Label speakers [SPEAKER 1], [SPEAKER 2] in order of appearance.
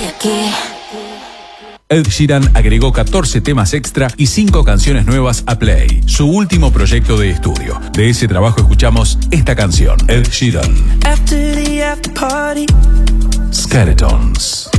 [SPEAKER 1] aquí.
[SPEAKER 2] Ed Sheeran agregó 14 temas extra y 5 canciones nuevas a Play, su último proyecto de estudio. De ese trabajo escuchamos esta canción, Ed Sheeran,
[SPEAKER 3] After the after party.
[SPEAKER 2] Skeletons.